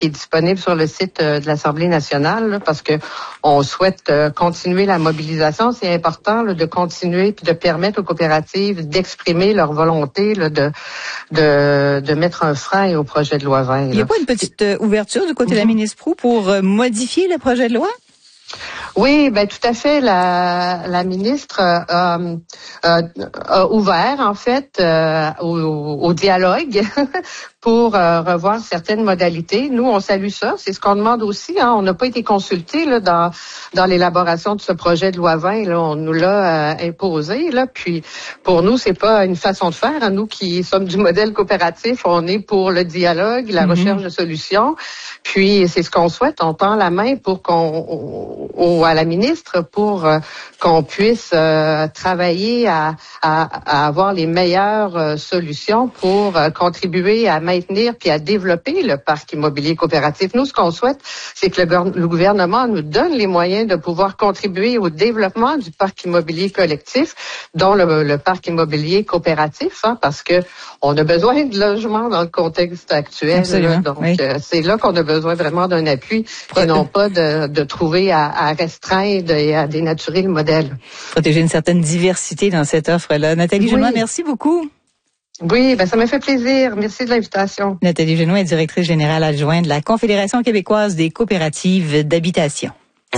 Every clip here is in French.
qui est disponible sur le site de l'Assemblée nationale, là, parce que on souhaite continuer la mobilisation. C'est important là, de continuer puis de permettre aux coopératives d'exprimer leur volonté là, de mettre un frein au projet de loi 20. Il n'y a pas une petite ouverture du côté de la ministre Proulx pour modifier le projet de loi? Oui, ben tout à fait. La ministre a ouvert en fait au dialogue pour revoir certaines modalités. Nous, on salue ça. C'est ce qu'on demande aussi. Hein. On n'a pas été consultés là dans l'élaboration de ce projet de loi 20. Là, on nous l'a imposé. Là, puis pour nous, c'est pas une façon de faire. Hein. Nous qui sommes du modèle coopératif, on est pour le dialogue, la recherche de solutions. Puis c'est ce qu'on souhaite. On tend la main pour à la ministre pour qu'on puisse travailler à avoir les meilleures solutions pour contribuer à maintenir puis à développer le parc immobilier coopératif. Nous, ce qu'on souhaite, c'est que le gouvernement nous donne les moyens de pouvoir contribuer au développement du parc immobilier collectif, dont le parc immobilier coopératif, hein, parce que on a besoin de logements dans le contexte actuel. Là, donc, oui. C'est là qu'on a besoin vraiment d'un appui et non pas de trouver à restreindre et à dénaturer le modèle. Protéger une certaine diversité dans cette offre-là. Nathalie Génois, merci beaucoup. Oui, ben ça m'a fait plaisir. Merci de l'invitation. Nathalie Génois est directrice générale adjointe de la Confédération québécoise des coopératives d'habitation.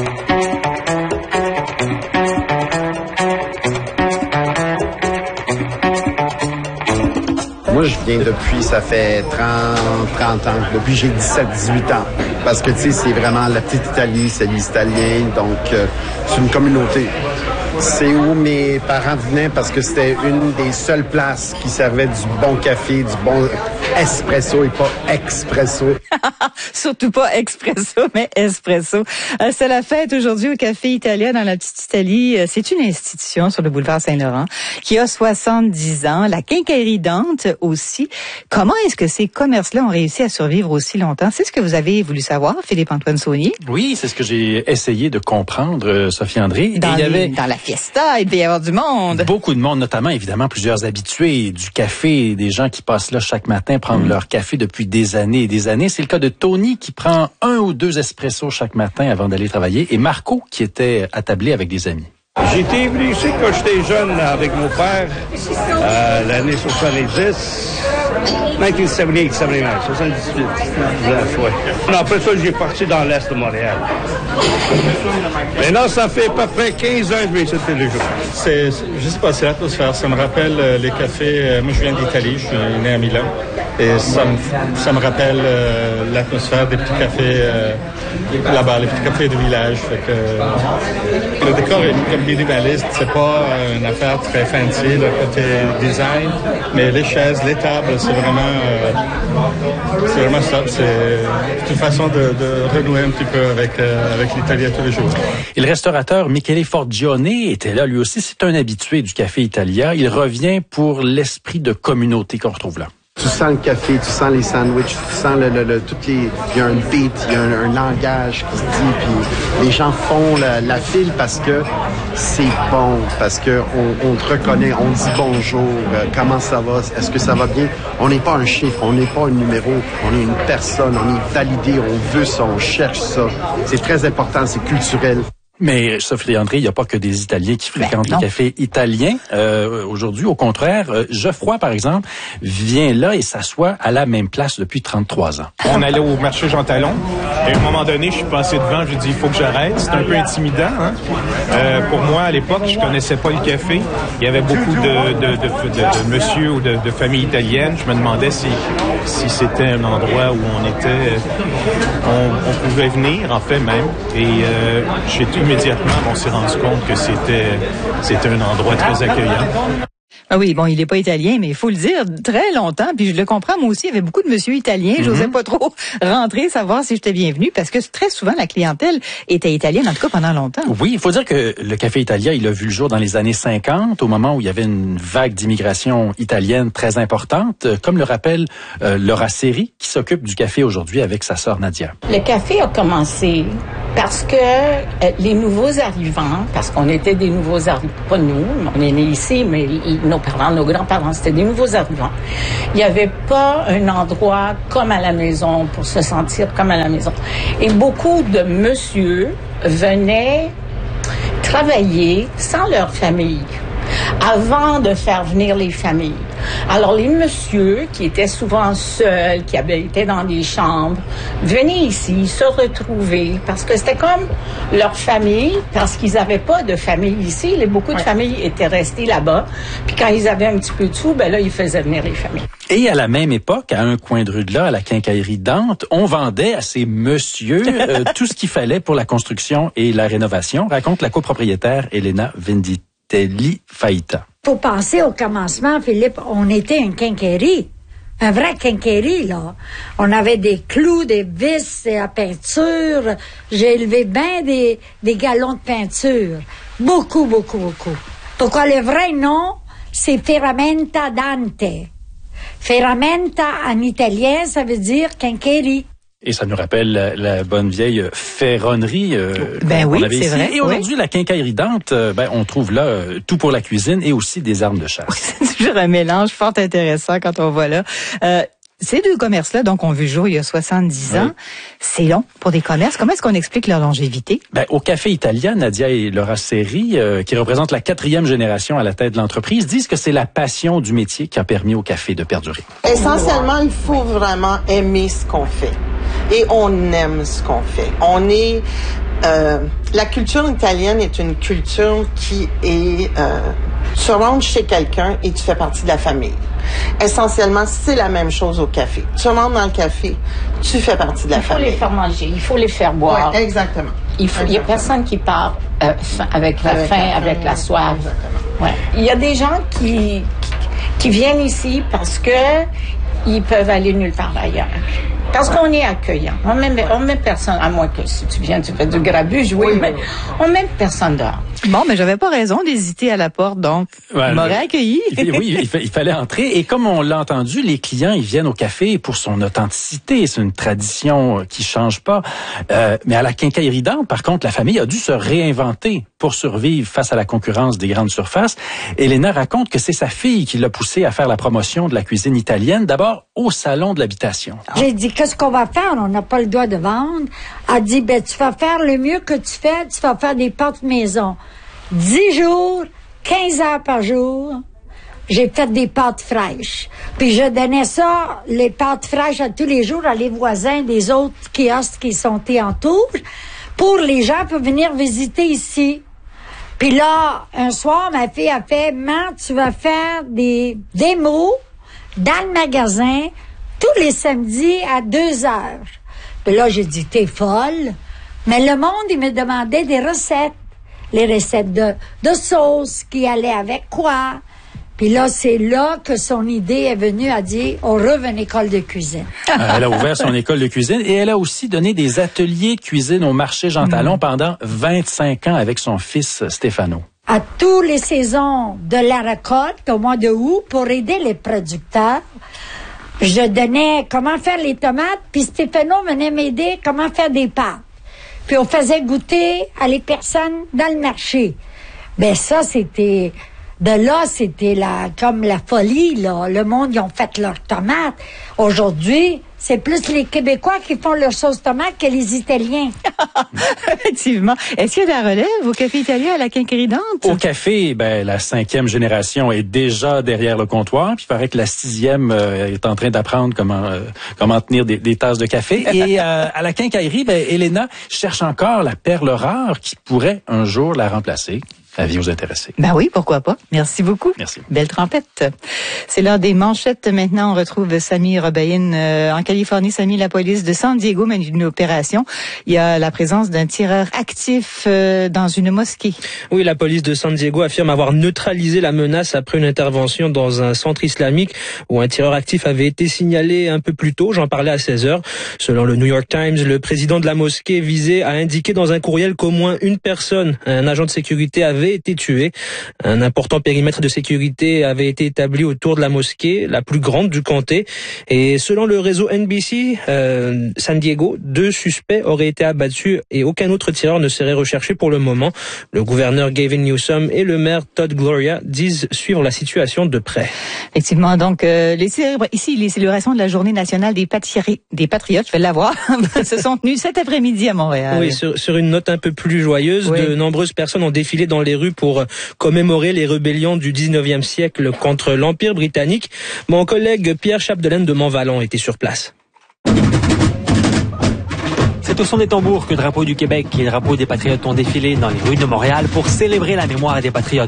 Moi, je viens ça fait 30 ans, depuis que j'ai 17-18 ans. Parce que, tu sais, c'est vraiment la petite Italie, c'est les Italiens, donc c'est une communauté. C'est où mes parents venaient parce que c'était une des seules places qui servait du bon café, du bon espresso et pas expresso. Surtout pas expresso, mais espresso. C'est la fête aujourd'hui au Café Italia dans la petite Italie. C'est une institution sur le boulevard Saint-Laurent qui a 70 ans. La quincaillerie Dante aussi. Comment est-ce que ces commerces-là ont réussi à survivre aussi longtemps? C'est ce que vous avez voulu savoir, Philippe-Antoine Saunier? Oui, c'est ce que j'ai essayé de comprendre, Sophie André. Dans la fiesta, il peut y avoir du monde. Beaucoup de monde, notamment évidemment plusieurs habitués du café, des gens qui passent là chaque matin prendre leur café depuis des années et des années. C'est le cas de Tony qui prend 1 ou 2 espressos chaque matin avant d'aller travailler et Marco qui était attablé avec des amis. J'ai été venu ici quand j'étais jeune avec mon père, l'année 70, 1978, 78, ouais. Après ça, j'ai parti dans l'Est de Montréal. Maintenant, ça fait à peu près 15 ans que je vais ici tous les jours. Je sais pas, c'est l'atmosphère. Ça me rappelle les cafés. Moi, je viens d'Italie, je suis né à Milan. Et ça me rappelle l'atmosphère des petits cafés là-bas, les petits cafés de village. Fait que, le décor est comme minimaliste, c'est pas une affaire très fancy, le côté design, mais les chaises, les tables, c'est vraiment ça. C'est une façon de renouer un petit peu avec l'Italie tous les jours. Et le restaurateur Michele Forgione était là lui aussi. C'est un habitué du Café Italia. Il revient pour l'esprit de communauté qu'on retrouve là. Tu sens le café, tu sens les sandwichs, tu sens il y a un beat, il y a un langage qui se dit, puis les gens font la file parce que c'est bon, parce que on te reconnaît, on dit bonjour, comment ça va, est-ce que ça va bien? On n'est pas un chiffre, on n'est pas un numéro, on est une personne, on est validé, on veut ça, on cherche ça. C'est très important, c'est culturel. Mais, Sophie André, il n'y a pas que des Italiens qui fréquentent les cafés italiens. Aujourd'hui, au contraire, Geoffroy, par exemple, vient là et s'assoit à la même place depuis 33 ans. On allait au marché Jean Talon. Et à un moment donné, je suis passé devant, je dis il faut que j'arrête. C'est un peu intimidant. Hein? Pour moi, à l'époque, je connaissais pas le café. Il y avait beaucoup de monsieur ou de familles italiennes. Je me demandais si c'était un endroit où on pouvait venir, en fait même. Et immédiatement, on s'est rendu compte que c'était un endroit très accueillant. Ah oui, bon, il est pas italien, mais il faut le dire, très longtemps, puis je le comprends, moi aussi, il y avait beaucoup de monsieur italiens, j'osais pas trop rentrer, savoir si j'étais bienvenue, parce que très souvent, la clientèle était italienne, en tout cas pendant longtemps. Oui, il faut dire que le Café Italia, il a vu le jour dans les années 50, au moment où il y avait une vague d'immigration italienne très importante, comme le rappelle Laura Seri, qui s'occupe du café aujourd'hui avec sa sœur Nadia. Le café a commencé Parce que les nouveaux arrivants, parce qu'on était des nouveaux arrivants, pas nous, on est nés ici, mais nos parents, nos grands-parents, c'était des nouveaux arrivants. Il n'y avait pas un endroit comme à la maison pour se sentir comme à la maison. Et beaucoup de messieurs venaient travailler sans leur famille avant de faire venir les familles. Alors, les messieurs qui étaient souvent seuls, qui habitaient dans des chambres, venaient ici se retrouver parce que c'était comme leur famille, parce qu'ils n'avaient pas de famille ici. Beaucoup de familles étaient restées là-bas. Puis quand ils avaient un petit peu de sous, ben là, ils faisaient venir les familles. Et à la même époque, à un coin de rue de là, à la quincaillerie Dante, on vendait à ces messieurs tout ce qu'il fallait pour la construction et la rénovation, raconte la copropriétaire Elena Venditelli Faita. Faut penser au commencement, Philippe, on était une quincaillerie. Un vrai quincaillerie, là. On avait des clous, des vis à peinture. J'ai élevé bien des galons de peinture. Beaucoup, beaucoup, beaucoup. Pourquoi le vrai nom, c'est Ferramenta Dante. Ferramenta en italien, ça veut dire quincaillerie. Et ça nous rappelle la bonne vieille ferronnerie ben oui, qu'on avait c'est ici. vrai. Et aujourd'hui, la quincaillerie Dante, on trouve là tout pour la cuisine et aussi des armes de chasse. C'est toujours un mélange fort intéressant quand on voit là. Ces deux commerces-là, donc, ont vu le jour il y a 70 ans. C'est long pour des commerces. Comment est-ce qu'on explique leur longévité? Au Café Italien, Nadia et Laura Seri, qui représentent la 4e génération à la tête de l'entreprise, disent que c'est la passion du métier qui a permis au café de perdurer. Essentiellement, il faut vraiment aimer ce qu'on fait. Et on aime ce qu'on fait. On est... la culture italienne est une culture qui est... tu rentres chez quelqu'un et tu fais partie de la famille. Essentiellement, c'est la même chose au café. Tu rentres dans le café, tu fais partie de la famille. Il faut les faire manger, il faut les faire boire. Ouais, exactement. Il n'y a personne qui part avec la faim, avec la soif. Ouais. Il y a des gens qui viennent ici parce que ils peuvent aller nulle part ailleurs. Parce qu'on est accueillant. On met personne, à moins que si tu viens, tu fais du grabuge, oui, mais on met personne dehors. Bon, mais j'avais pas raison d'hésiter à la porte, donc il m'aurait accueilli. Oui, il fallait entrer. Et comme on l'a entendu, les clients, ils viennent au café pour son authenticité. C'est une tradition qui change pas. Mais à la quincaillerie Dante, par contre, la famille a dû se réinventer pour survivre face à la concurrence des grandes surfaces. Elena raconte que c'est sa fille qui l'a poussée à faire la promotion de la cuisine italienne, d'abord au salon de l'habitation. J'ai dit, qu'est-ce qu'on va faire? On n'a pas le droit de vendre. Elle dit, tu vas faire le mieux que tu fais, tu vas faire des pâtes maison. 10 jours, 15 heures par jour, j'ai fait des pâtes fraîches. Puis je donnais ça, les pâtes fraîches, à tous les jours à les voisins des autres kiosques qui sont alentours, pour les gens pour venir visiter ici. Puis là, un soir, ma fille a fait, maman, tu vas faire des démos dans le magasin tous les samedis à 2 heures. Puis là, j'ai dit, t'es folle. Mais le monde, il me demandait des recettes. Les recettes de sauce, qui allaient avec quoi. Puis là, c'est là que son idée est venue à dire, on revient à une école de cuisine. Elle a ouvert son école de cuisine et elle a aussi donné des ateliers de cuisine au marché Jean Talon pendant 25 ans avec son fils Stefano. À toutes les saisons de la récolte, au mois de août, pour aider les producteurs, je donnais comment faire les tomates, puis Stefano venait m'aider comment faire des pâtes. Puis on faisait goûter à les personnes dans le marché. Ben ça, c'était... De là, c'était comme la folie, là. Le monde, ils ont fait leurs tomates. Aujourd'hui, c'est plus les Québécois qui font leur sauce tomate que les Italiens. Effectivement. Est-ce qu'il y a de la relève au Café Italien à la quincaillerie Dante? Au café, la 5e génération est déjà derrière le comptoir. Puis il paraît que la 6e est en train d'apprendre comment tenir des tasses de café. Et à la quincaillerie, Elena cherche encore la perle rare qui pourrait un jour la remplacer. Avis vous intéresser. Ben oui, pourquoi pas. Merci beaucoup. Merci. Belle trompette. C'est l'heure des manchettes. Maintenant, on retrouve Sami Robaïn. En Californie, Sami, la police de San Diego mène une opération. Il y a la présence d'un tireur actif dans une mosquée. Oui, la police de San Diego affirme avoir neutralisé la menace après une intervention dans un centre islamique où un tireur actif avait été signalé un peu plus tôt. J'en parlais à 16h. Selon le New York Times, le président de la mosquée visée a indiqué dans un courriel qu'au moins une personne, un agent de sécurité, avait avaient été tués. Un important périmètre de sécurité avait été établi autour de la mosquée, la plus grande du comté. Et selon le réseau NBC, San Diego, 2 suspects auraient été abattus et aucun autre tireur ne serait recherché pour le moment. Le gouverneur Gavin Newsom et le maire Todd Gloria disent suivre la situation de près. Effectivement, donc les célébrations de la Journée nationale des patriotes, je vais l'avoir, se sont tenues cet après-midi à Montréal. Oui, sur une note un peu plus joyeuse, oui. De nombreuses personnes ont défilé dans les rues pour commémorer les rébellions du 19e siècle contre l'Empire britannique. Mon collègue Pierre Chapdelaine de Montvalon était sur place. C'est au son des tambours que le drapeau du Québec et le drapeau des Patriotes ont défilé dans les rues de Montréal pour célébrer la mémoire des Patriotes.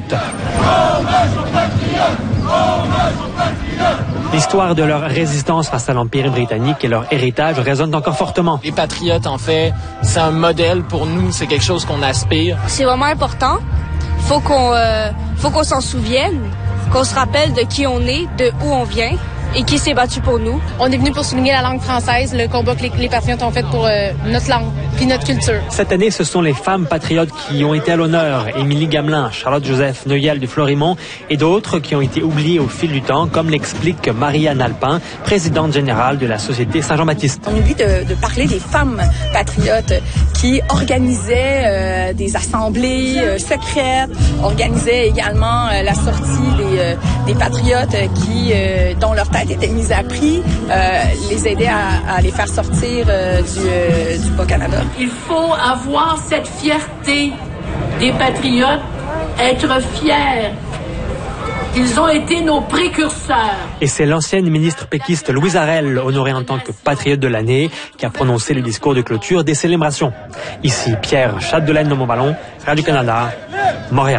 L'histoire de leur résistance face à l'Empire britannique et leur héritage résonne encore fortement. Les Patriotes, en fait, c'est un modèle pour nous, c'est quelque chose qu'on aspire. C'est vraiment important. Faut qu'on s'en souvienne, qu'on se rappelle de qui on est, de où on vient. Et qui s'est battu pour nous. On est venu pour souligner la langue française, le combat que les patriotes ont fait pour notre langue puis notre culture. Cette année, ce sont les femmes patriotes qui ont été à l'honneur. Émilie Gamelin, Charlotte-Joseph Neuil de Florimont et d'autres qui ont été oubliées au fil du temps, comme l'explique Marie-Anne Alpin, présidente générale de la Société Saint-Jean-Baptiste. On oublie de parler des femmes patriotes qui organisaient des assemblées secrètes, organisaient également la sortie des patriotes dont leur tête était mise à prix, les aider à les faire sortir du Bas-Canada. Il faut avoir cette fierté des patriotes, être fiers. Ils ont été nos précurseurs. Et c'est l'ancienne ministre péquiste Louise Arel, honorée en tant que patriote de l'année, qui a prononcé le discours de clôture des célébrations. Ici, Pierre Chapdelaine de Montvalon, Radio-Canada, Montréal.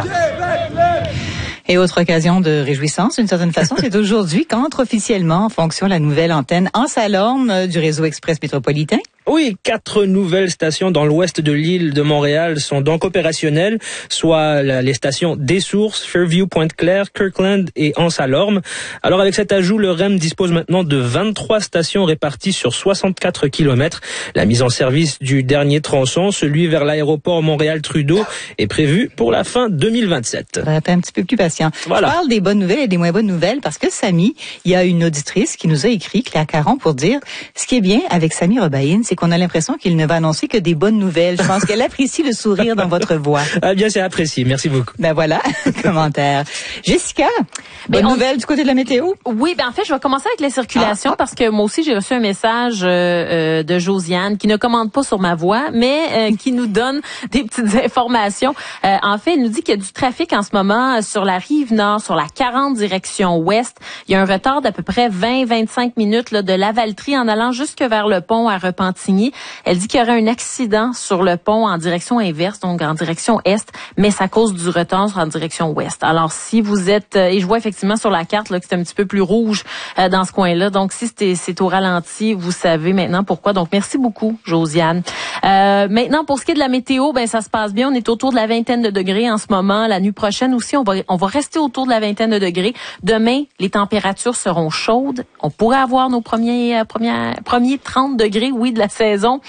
Et autre occasion de réjouissance, d'une certaine façon, c'est aujourd'hui qu'entre officiellement en fonction la nouvelle antenne Anse-à-Lorme du réseau express métropolitain. Oui, 4 nouvelles stations dans l'ouest de l'île de Montréal sont donc opérationnelles, soit les stations Des Sources, Fairview, Pointe-Claire, Kirkland et Anse-à-Lorme. Alors avec cet ajout, le REM dispose maintenant de 23 stations réparties sur 64 kilomètres. La mise en service du dernier tronçon, celui vers l'aéroport Montréal-Trudeau, est prévue pour la fin 2027. T'es un petit peu plus patient. Voilà. Je parle des bonnes nouvelles et des moins bonnes nouvelles parce que Samy, il y a une auditrice qui nous a écrit, Claire Caron, pour dire ce qui est bien avec Samy Rebaïne, c'est qu'on a l'impression qu'il ne va annoncer que des bonnes nouvelles. Je pense qu'elle apprécie le sourire dans votre voix. Ah bien, c'est apprécié. Merci beaucoup. Ben voilà, commentaire. Jessica, bonne nouvelle du côté de la météo? Oui, en fait, je vais commencer avec les circulations parce que moi aussi, j'ai reçu un message de Josiane qui ne commande pas sur ma voix, mais qui nous donne des petites informations. En fait, elle nous dit qu'il y a du trafic en ce moment sur la rive nord, sur la 40 direction ouest. Il y a un retard d'à peu près 20-25 minutes là, de Lavaltrie en allant jusque vers le pont à Repentigny. Elle dit qu'il y aurait un accident sur le pont en direction inverse, donc en direction est, mais ça cause du retard en direction ouest. Alors, si vous êtes, et je vois effectivement sur la carte là, que c'est un petit peu plus rouge dans ce coin-là, donc si c'est au ralenti, vous savez maintenant pourquoi. Donc, merci beaucoup, Josiane. Maintenant, pour ce qui est de la météo, ça se passe bien. On est autour de la 20aine de degrés en ce moment. La nuit prochaine aussi, on va rester autour de la 20aine de degrés. Demain, les températures seront chaudes. On pourrait avoir nos premiers 30 degrés, oui, de la saison.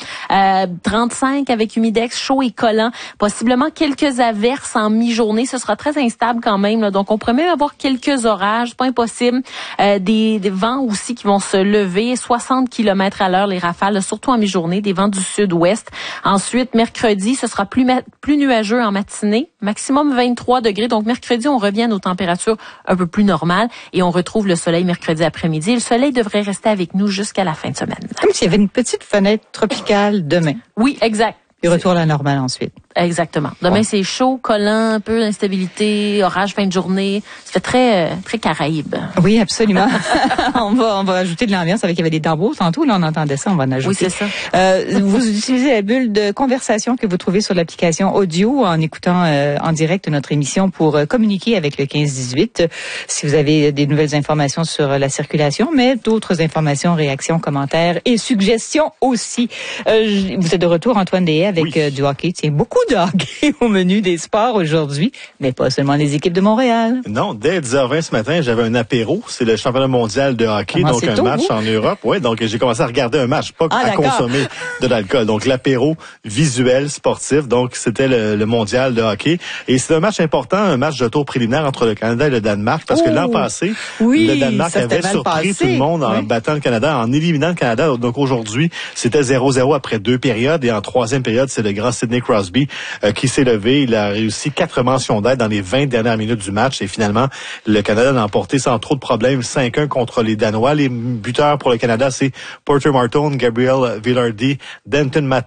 35 avec humidex, chaud et collant. Possiblement quelques averses en mi-journée. Ce sera très instable quand même, là. Donc, on pourrait même avoir quelques orages. C'est pas impossible. Des vents aussi qui vont se lever. 60 km à l'heure, les rafales, là, surtout en mi-journée. Des vents du sud-ouest. Ensuite, mercredi, ce sera plus nuageux en matinée. Maximum 23 degrés. Donc, mercredi, on revient à nos températures un peu plus normales et on retrouve le soleil mercredi après-midi. Et le soleil devrait rester avec nous jusqu'à la fin de semaine. Comme s'il y avait une petite fenêtre tropicale demain. Oui, exact. Et retour à la normale ensuite. Exactement. Demain, c'est chaud, collant, un peu d'instabilité, orage fin de journée. Ça fait très, très Caraïbe. Oui, absolument. on va ajouter de l'ambiance avec, il y avait des tambours tantôt, là, on entendait ça, on va en ajouter. Oui, c'est ça. Vous utilisez la bulle de conversation que vous trouvez sur l'application audio en écoutant en direct notre émission pour communiquer avec le 15-18 si vous avez des nouvelles informations sur la circulation, mais d'autres informations, réactions, commentaires et suggestions aussi. Vous êtes de retour, Antoine Deshaies, avec du hockey. Tiens, beaucoup de hockey au menu des sports aujourd'hui, mais pas seulement les équipes de Montréal. Non, dès 10h20 ce matin, j'avais un apéro. C'est le championnat mondial de hockey, donc un match en Europe. Ouais, donc j'ai commencé à regarder un match, pas à consommer de l'alcool. Donc l'apéro visuel, sportif. Donc c'était le mondial de hockey. Et c'est un match important, un match de tour préliminaire entre le Canada et le Danemark, parce que l'an passé, le Danemark avait surpris tout le monde en battant le Canada, en éliminant le Canada. Donc aujourd'hui, c'était 0-0 après 2 périodes. Et en 3e période, c'est le grand Sidney Crosby qui s'est levé. Il a réussi 4 mentions d'aide dans les 20 dernières minutes du match. Et finalement, le Canada l'a emporté sans trop de problèmes 5-1 contre les Danois. Les buteurs pour le Canada, c'est Porter Martin, Gabriel Vilardi, Denton Matthews